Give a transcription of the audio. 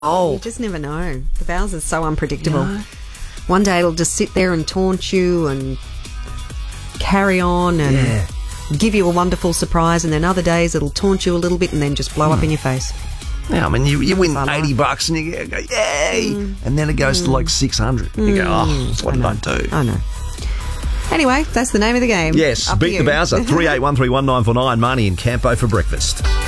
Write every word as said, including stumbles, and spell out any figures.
Oh. You just never know. The Bowser's so unpredictable. You know? One day it'll just sit there and taunt you and carry on and Yeah. give you a wonderful surprise, and then other days it'll taunt you a little bit and then just blow Mm. up in your face. Yeah, I mean, you, you win I like. eighty bucks and you go, yay! Mm. And then it goes to like six hundred. You go, oh, that's what I did I know. do? I know. Anyway, that's the name of the game. Yes, Up to beat the you. Bowser. three eight one three one nine four nine. Marnie and Campo for breakfast.